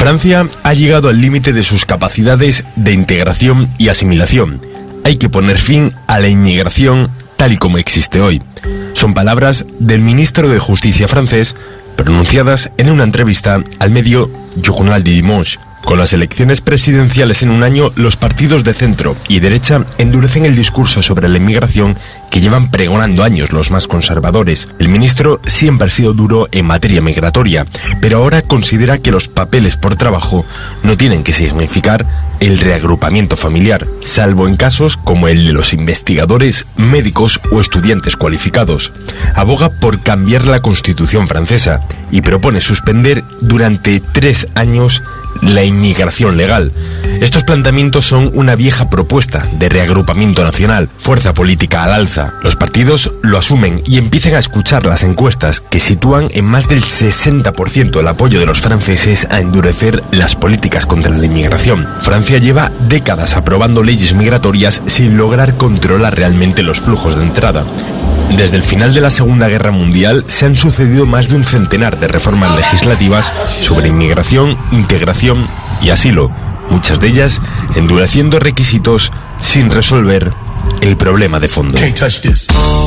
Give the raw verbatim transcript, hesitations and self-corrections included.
Francia ha llegado al límite de sus capacidades de integración y asimilación. Hay que poner fin a la inmigración tal y como existe hoy. Son palabras del ministro de Justicia francés, pronunciadas en una entrevista al medio Journal du Dimanche. Con las elecciones presidenciales en un año, los partidos de centro y derecha endurecen el discurso sobre la inmigración que llevan pregonando años los más conservadores. El ministro siempre ha sido duro en materia migratoria, pero ahora considera que los papeles por trabajo no tienen que significar el reagrupamiento familiar, salvo en casos como el de los investigadores, médicos o estudiantes cualificados. Aboga por cambiar la Constitución francesa y propone suspender durante tres años la inmigración legal. Estos planteamientos son una vieja propuesta de reagrupamiento nacional, fuerza política al alza. Los partidos lo asumen y empiezan a escuchar las encuestas que sitúan en más del sesenta por ciento el apoyo de los franceses a endurecer las políticas contra la inmigración. Francia lleva décadas aprobando leyes migratorias sin lograr controlar realmente los flujos de entrada. Desde el final de la Segunda Guerra Mundial se han sucedido más de un centenar de reformas legislativas sobre inmigración, integración y asilo, muchas de ellas endureciendo requisitos sin resolver el problema de fondo.